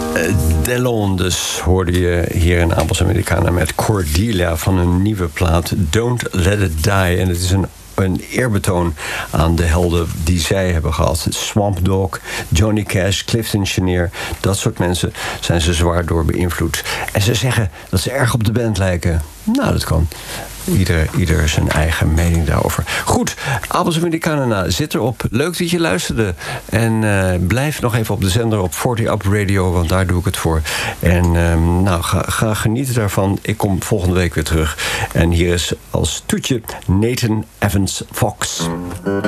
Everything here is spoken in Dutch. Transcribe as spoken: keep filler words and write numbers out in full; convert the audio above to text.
Delondes hoorde je hier in Appels Americana met Cordelia van hun nieuwe plaat Don't Let It Die. En het is een Een eerbetoon aan de helden die zij hebben gehad. Swamp Dogg, Johnny Cash, Clifton Chenier. Dat soort mensen zijn ze zwaar door beïnvloed. En ze zeggen dat ze erg op de band lijken. Nou, dat kan. Ieder, ieder zijn eigen mening daarover. Goed, Appels Americana zit erop. Leuk dat je luisterde. En uh, blijf nog even op de zender op veertig Up Radio, want daar doe ik het voor. En uh, nou, ga, ga genieten daarvan. Ik kom volgende week weer terug. En hier is als toetje Nathan Evans Fox.